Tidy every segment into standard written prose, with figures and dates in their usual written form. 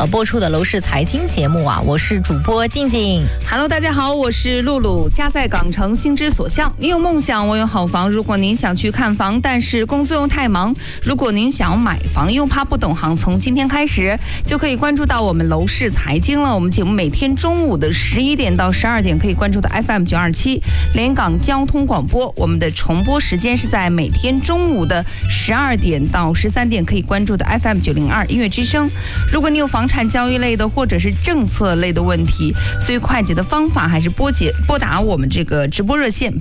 播出的楼市财经节目啊，我是主播静静。 Hello， 大家好，我是露露。家在港城，心之所向。你有梦想，我有好房。如果您想去看房，但是工作又太忙；如果您想买房又怕不懂行，从今天开始就可以关注到我们楼市财经了。我们节目每天中午的11点到12点可以关注到 FM 927连港交通广播，我们的重播时间是在每天中午的12点到13点可以关注的 FM 902音乐之声。如果你有房产交易类的或者是政策类的问题，最快捷的方法还是拨打我们这个直播热线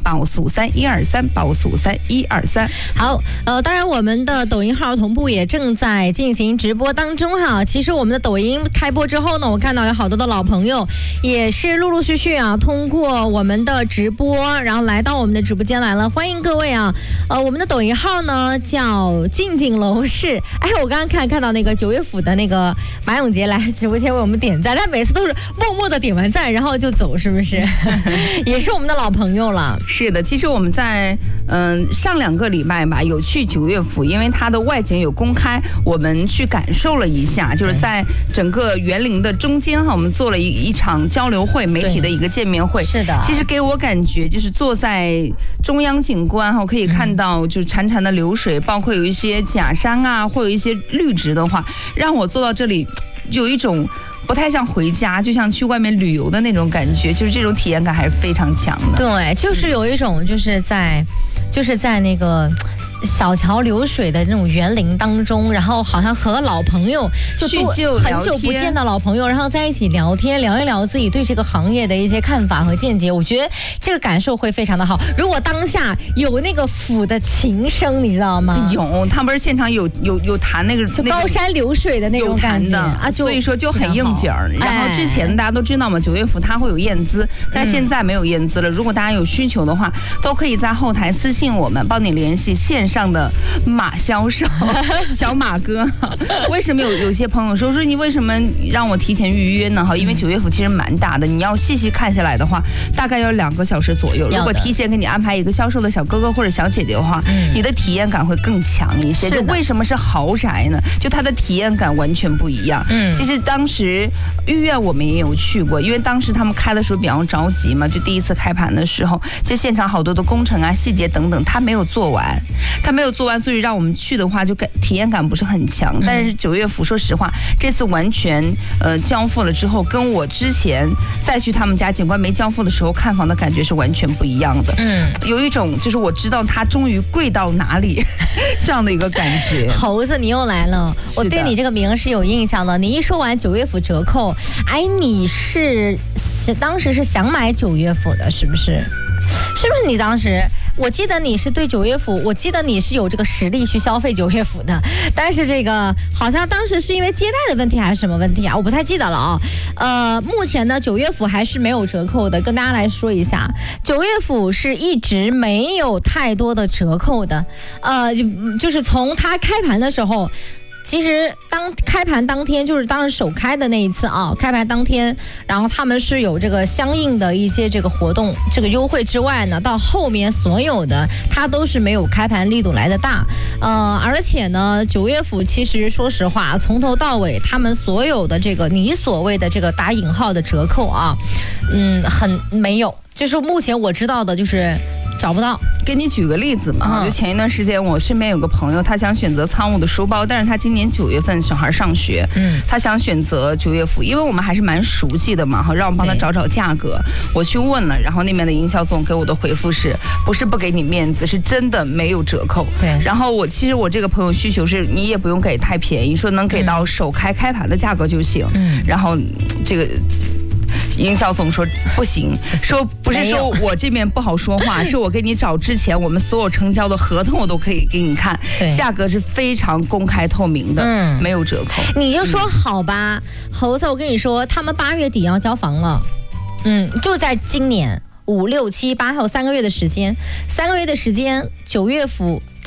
8543-123，8543-123。 好，当然我们的抖音号同步也正在进行直播当中哈。其实我们的抖音开播之后呢，我看到有好多的老朋友也是陆陆续续啊，通过我们的直播，然后来到我们的直播间来了，欢迎各位啊。我们的抖音号呢叫静静楼市。哎，我刚刚看到那个9月府的那个马永杰来直播间为我们点赞，他每次都是默默的点完赞然后就走，是不是？也是我们的老朋友了。 是的，其实我们在上2个礼拜吧，有去9月府，因为它的外景有公开，我们去感受了一下，就是在整个园林的中间哈，我们做了一场交流会，媒体的一个见面会。 是的， 其实给我感觉就是坐在中央景观哈，可以看到就是潺潺的流水，包括有一些假山啊，或有一些绿植的话，让我坐到这里有一种不太像回家，就像去外面旅游的那种感觉，就是这种体验感还是非常强的。 对，就是有一种就是在那个小桥流水的那种园林当中，然后好像和老朋友就很久不见的老朋友，然后在一起聊天，聊一聊自己对这个行业的一些看法和见解，我觉得这个感受会非常的好。如果当下有那个府的琴声，你知道吗？ 有，他们不是现场有弹那个就高山流水的那种感觉啊， 所以说就很应景儿。然后之前大家都知道嘛，9月府它会有燕姿，但是现在没有燕姿了。如果大家有需求的话，都可以在后台私信我们，帮你联系线上的马销售小马哥。为什么有些朋友说你为什么让我提前预约呢？因为9月府其实蛮大的，你要细细看下来的话，大概要2个小时左右。如果提前给你安排一个销售的小哥哥或者小姐姐的话，你的体验感会更强一些。就为什么是豪宅呢？就它的体验感完全不一样。其实当时御苑我们也有去过，因为当时他们开的时候比较着急嘛，就第一次开盘的时候，其实现场好多的工程啊、细节等等，他没有做完，所以让我们去的话就体验感不是很强。但是9月府说实话，这次完全交付了之后，跟我之前再去他们家景观没交付的时候看房的感觉是完全不一样的。有一种就是我知道它终于贵到哪里这样的一个感觉。 猴子，你又来了，我对你这个名是有印象的。你一说完9月府折扣，哎，你是当时是想买9月府的，是不是？是不是你当时？我记得你是对9月府，我记得你是有这个实力去消费9月府的，但是这个好像当时是因为接待的问题还是什么问题啊？我不太记得了啊。目前呢9月府还是没有折扣的，跟大家来说一下，9月府是一直没有太多的折扣的，就是从它开盘的时候。其实当开盘当天，就是当时首开的那一次啊，开盘当天，然后他们是有这个相应的一些这个活动，这个优惠之外呢，到后面所有的它都是没有开盘力度来的大，而且呢9月府其实说实话，从头到尾他们所有的这个你所谓的这个打引号的折扣啊，很没有，就是目前我知道的就是找不到。 给你举个例子嘛，就前一段时间我身边有个朋友，他想选择仓务的书包，但是他今年9月份小孩上学，他想选择9月府，因为我们还是蛮熟悉的嘛，让我帮他找价格。我去问了，然后那边的营销总给我的回复是，不是不给你面子，是真的没有折扣。 对。 然后其实我这个朋友需求是，你也不用给太便宜，说能给到首开盘的价格就行。然后这个。营销总说不行，说不是说我这边不好说话，是我给你找之前我们所有成交的合同我都可以给你看，价格是非常公开透明的，没有折扣。 你就说好吧，猴子，我跟你说，他们8月底要交房了，就在今年5、6、7、8还有3个月的时间，9月府。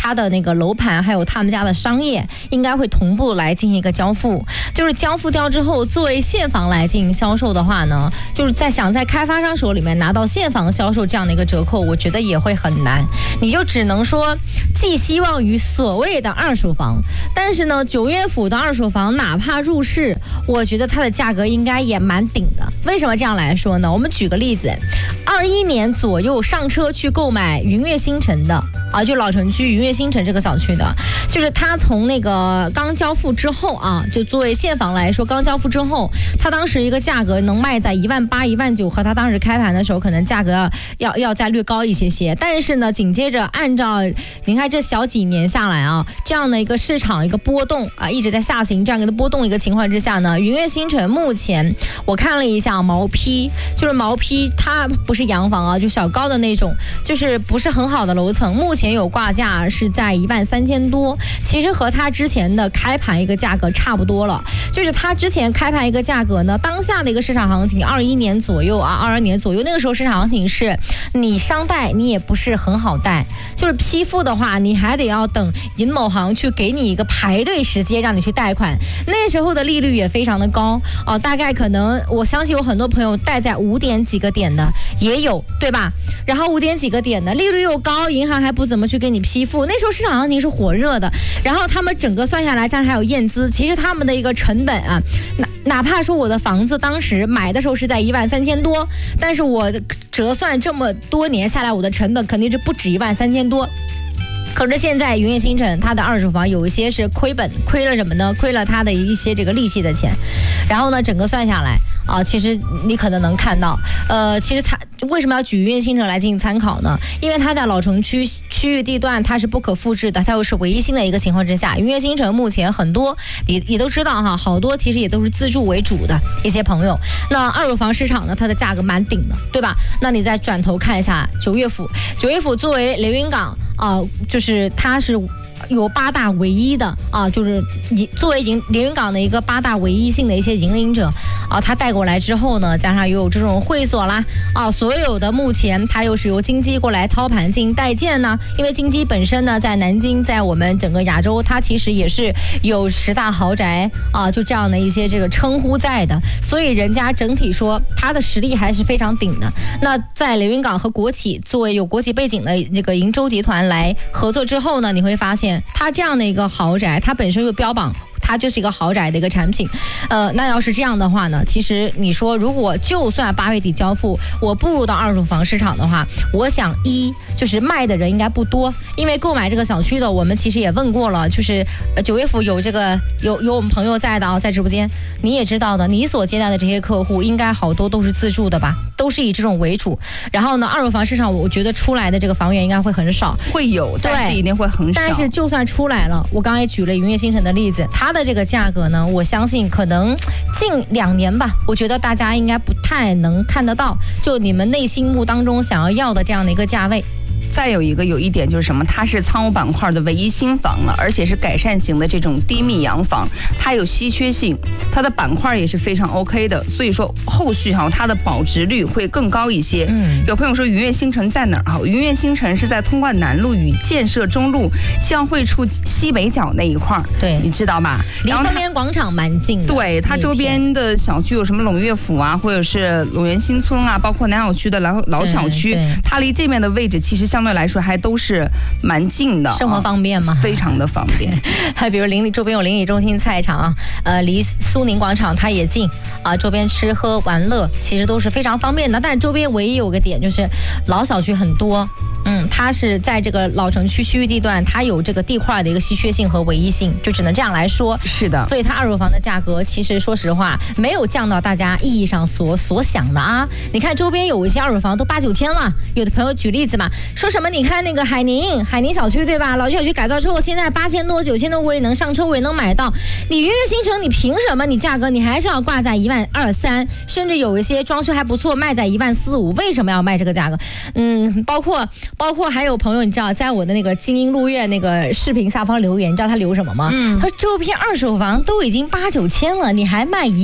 它的那个楼盘还有他们家的商业应该会同步来进行一个交付。就是交付掉之后，作为现房来进行销售的话呢，就是在开发商手里面拿到现房销售这样的一个折扣，我觉得也会很难。你就只能说寄希望于所谓的二手房，但是呢，九岳府的二手房哪怕入市，我觉得它的价格应该也蛮顶的。为什么这样来说呢？我们举个例子，21年左右上车去购买云悦新城的啊，就老城区云悦新城这个小区的，就是他从那个刚交付之后啊，就作为现房来说，刚交付之后，他当时一个价格能卖在18000、19000，和他当时开盘的时候可能价格要再略高一些。但是呢，紧接着按照您看这小几年下来啊，这样的一个市场一个波动啊，一直在下行这样一个波动一个情况之下呢，云悦新城目前我看了一下毛坯，就是毛坯它不是洋房啊，就小高的那种，就是不是很好的楼层，目前有挂价是在13000多，其实和它之前的开盘一个价格差不多了。就是它之前开盘一个价格呢，当下的一个市场行情21年左右啊，22年左右，那个时候市场行情是你商贷你也不是很好贷，就是批复的话你还得要等银某行去给你一个排队时间让你去贷款，那时候的利率也非常的高哦，大概可能我相信有很多朋友贷在5点几个点的也有，对吧？然后5点几个点的利率又高，银行还不怎么去给你批复，那时候市场行情是火热的，然后他们整个算下来加上还有验资，其实他们的一个成本啊，哪怕说我的房子当时买的时候是在13000多，但是我折算这么多年下来，我的成本肯定是不止13000多。可是现在云悦新城它的二手房有一些是亏本，亏了什么呢？亏了它的一些这个利息的钱，然后呢整个算下来啊，其实你可能能看到，其实它为什么要举云悦新城来进行参考呢？因为它在老城区域地段它是不可复制的，它又是唯一性的一个情况之下，云悦新城目前很多也都知道哈，好多其实也都是自住为主的一些朋友。那二手房市场呢，它的价格蛮顶的，对吧？那你再转头看一下九岳府作为连云港啊，就是它是有8大唯一的啊，就是作为连云港的一个8大唯一性的一些引领者啊，他带过来之后呢，加上又有这种会所啦啊，所有的目前它又是由金基过来操盘进行代建呢，因为金基本身呢在南京，在我们整个亚洲，它其实也是有10大豪宅啊，就这样的一些这个称呼在的，所以人家整体说它的实力还是非常顶的。那在连云港和国企作为有国企背景的这个银洲集团来合作之后呢，你会发现它这样的一个豪宅，它本身又标榜它就是一个豪宅的一个产品，那要是这样的话呢，其实你说如果就算8月底交付，我步入到二手房市场的话，我想就是卖的人应该不多，因为购买这个小区的我们其实也问过了，就是九岳府有这个有我们朋友在的啊，在直播间你也知道的，你所接待的这些客户应该好多都是自住的吧，都是以这种为主。然后呢，二手房市场我觉得出来的这个房源应该会很少， 会有，但是一定会很少。 但是就算出来了，我刚才也举了云悦新城的例子，它的这个价格呢，我相信可能近2年吧，我觉得大家应该不太能看得到，就你们内心目当中想要的这样的一个价位。 再有一点就是什么，它是仓务板块的唯一新房了，而且是改善型的这种低密洋房，它有稀缺性，它的板块也是非常 OK 的，所以说后续它的保值率会更高一些。有朋友说云悦新城在哪儿？云悦新城是在通贯南路与建设中路交汇处西北角那一块儿， 对， 你知道吧？ 离丰年广场蛮近的。 对，它周边的小区有什么陇岳府啊，或者是陇源新村啊，包括南小区的老小区，它离这边的位置其实相对来说还都是蛮近的， 生活方便吗？ 非常的方便。 还比如周边有邻里中心菜场啊，离苏宁广场它也近啊，周边吃喝玩乐其实都是非常方便的。但周边唯一有个点就是老小区很多。它是在这个老城区区域地段，它有这个地块的一个稀缺性和唯一性，就只能这样来说。 是的， 所以它二手房的价格其实说实话没有降到大家意义上所想的啊。你看周边有一些二手房都8、9千了，有的朋友举例子嘛，说什么你看那个海宁小区对吧？老区小区改造之后，现在8000多、9000多我也能上车，我也能买到。你云悦新城，你凭什么你价格你还是要挂在12300，甚至有一些装修还不错卖在14000、15000，为什么要卖这个价格？包括包括还有朋友，你知道，在我的那个精英路苑那个视频下方留言，你知道他留什么吗？他说周边二手房都已经8、9千了，你还卖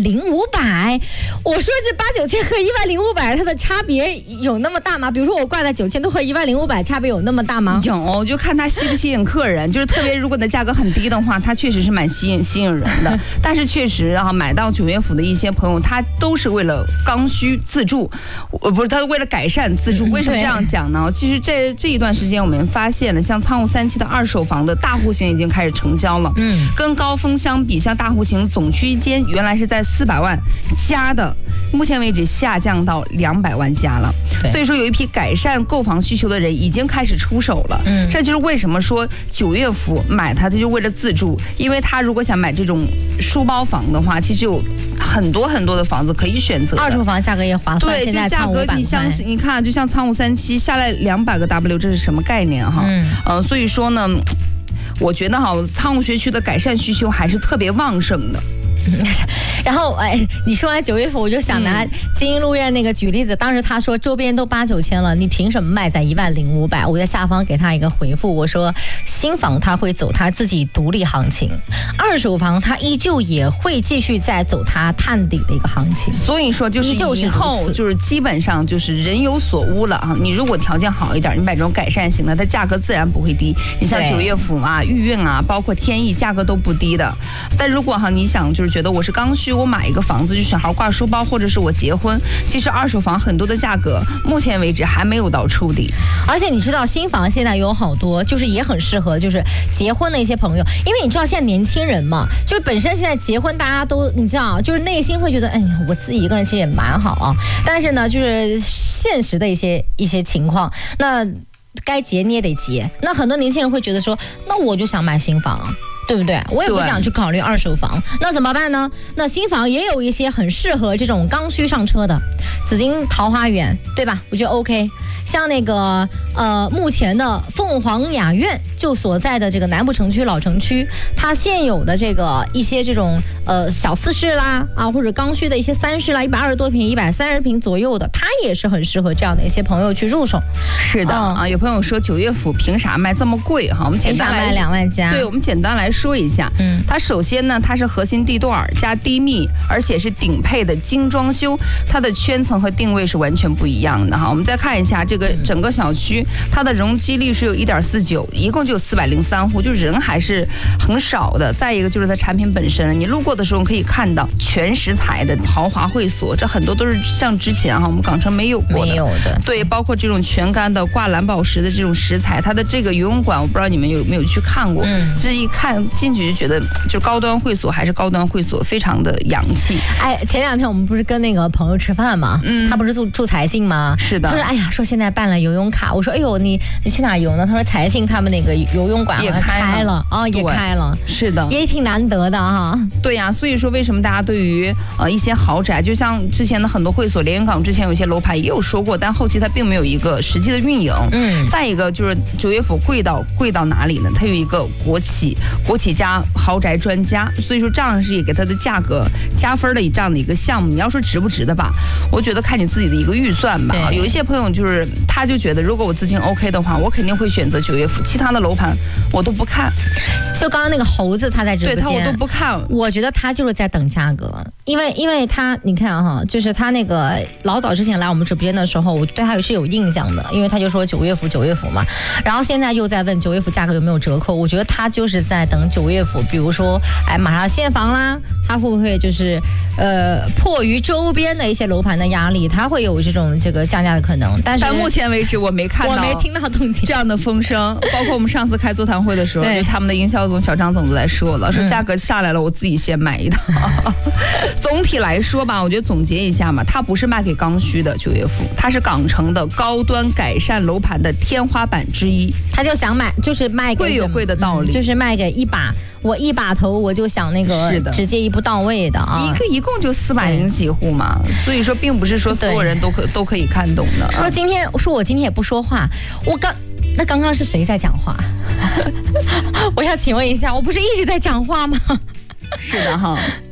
10500？我说这8、9千和10500，它的差别有那么大吗？比如说我挂在9000多和10500，差别有那么大吗？ 有，就看它吸不吸引客人。就是特别如果你的价格很低的话，它确实是蛮吸引人的。但是确实啊，买到九岳府的一些朋友，他都是为了刚需自住，不是他为了改善自住。为什么这样讲呢？其实这一段时间我们发现了，像仓务3期的二手房的大户型已经开始成交了。跟高峰相比，像大户型总区间原来是在400万加的，目前为止下降到200万加了。所以说有一批改善购房需求的人已经开始出手了。这就是为什么说九岳府买它就为了自住，因为他如果想买这种书包房的话，其实有很多的房子可以选择。 二手房价格也划算， 对，就价格你看，就像仓务3期下来200个 W， 这是什么概念哈？所以说呢，我觉得哈，仓务学区的改善需求还是特别旺盛的。 然后你说完九岳府，我就想拿精英路苑那个举例子。当时他说周边都8、9千了，你凭什么卖在10500？我在下方给他一个回复，我说新房他会走他自己独立行情，二手房他依旧也会继续在走他探底的一个行情。 所以说就是以后就是基本上就是人有所屋了啊。你如果条件好一点，你买这种改善型的，它价格自然不会低。你像九岳府啊、御苑啊，包括天意，价格都不低的。但如果你想就是觉得我是刚需，我买一个房子就小孩挂书包，或者是我结婚，其实二手房很多的价格目前为止还没有到触底。 而且你知道新房现在有好多就是也很适合就是结婚的一些朋友，因为你知道现在年轻人嘛，就是本身现在结婚大家都你知道就是内心会觉得我自己一个人其实也蛮好啊，但是呢就是现实的一些情况，那该结你也得结。那很多年轻人会觉得说，那我就想买新房，对不对？我也不想去考虑二手房，那怎么办呢？那新房也有一些很适合这种刚需上车的，紫金桃花源，对吧？我觉得 OK。像那个目前的凤凰雅苑就所在的这个南部城区老城区，它现有的这个一些这种小4室啦啊，或者刚需的一些3室啦，120多平、130平左右的，它也是很适合这样的一些朋友去入手。 是的啊，有朋友说九岳府凭啥卖这么贵哈？我们简单来卖2万加。 对，我们简单来说一下。它首先呢，它是核心地段加低密，而且是顶配的精装修，它的圈层和定位是完全不一样的哈。我们再看一下这个整个小区，它的容积率是有1.49，一共就有403户，就人还是很少的。再一个就是它产品本身，你路过的时候可以看到全石材的豪华会所，这很多都是像之前我们港城没有过的。 没有的。 对，包括这种全干的挂蓝宝石的这种石材，它的这个游泳馆，我不知道你们有没有去看过。这一看进去就觉得，就高端会所还是高端会所，非常的洋气。 前2天我们不是跟那个朋友吃饭吗？他不是住财信吗？ 是的。 他说说现在办了游泳卡，我说你去哪游呢？他说财信他们那个游泳馆也开了也开了。 是的， 也挺难得的哈。 对呀，所以说为什么大家对于一些豪宅，就像之前的很多会所，连云港之前有一些楼盘也有说过，但后期它并没有一个实际的运营。再一个就是九岳府贵到哪里呢？它有一个国企加豪宅专家，所以说这样是也给它的价格加分的这样的一个项目。你要说值不值得吧，我觉得看你自己的一个预算吧。有一些朋友就是他就觉得，如果我资金 OK 的话，我肯定会选择九岳府，其他的楼盘我都不看。就刚刚那个猴子他在直播间， 对他我都不看。 我觉得他就是在等价格，因为他你看就是他那个老早之前来我们直播间的时候，我对他是有印象的，因为他就说九岳府嘛，然后现在又在问九岳府价格有没有折扣，我觉得他就是在等九岳府，比如说马上限房啦，他会不会就是迫于周边的一些楼盘的压力，他会有这个降价的可能。但目前为止我没看到， 我没听到动静这样的风声。包括我们上次开座谈会的时候，就他们的营销总小张总都在说了，说价格下来了，我自己先买一套。总体来说吧，我觉得总结一下嘛，它不是卖给刚需的九岳府，它是港城的高端改善楼盘的天花板之一。 他就想买，就是卖给贵有贵的道理， 就是卖给我一把头我就想那个直接一步到位的啊。 一共就400几户嘛，所以说并不是说所有人都可以看懂的。 说我今天也不说话，那刚刚是谁在讲话？我要请问一下，我不是一直在讲话吗？ 是的哈。好，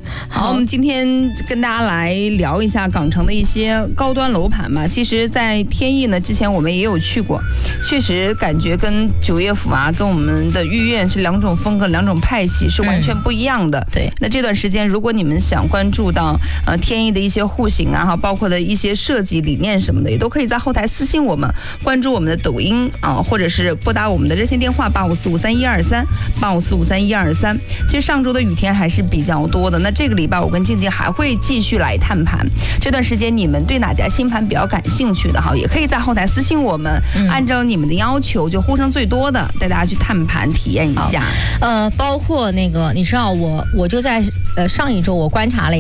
好，我们今天跟大家来聊一下港城的一些高端楼盘嘛。其实，在天意呢，之前我们也有去过，确实感觉跟九岳府啊，跟我们的御苑是两种风格、两种派系，是完全不一样的。 对。 那这段时间，如果你们想关注到天意的一些户型啊，哈，包括的一些设计理念什么的，也都可以在后台私信我们，关注我们的抖音啊，或者是拨打我们的热线电话85453123，85453123。其实上周的雨天还是比较多的，那这个礼拜我跟静静还会继续来探盘。这段时间你们对哪家新盘比较感兴趣的哈，也可以在后台私信我们，按照你们的要求，就呼声最多的带大家去探盘体验一下。 包括那个你知道我就在上一周我观察了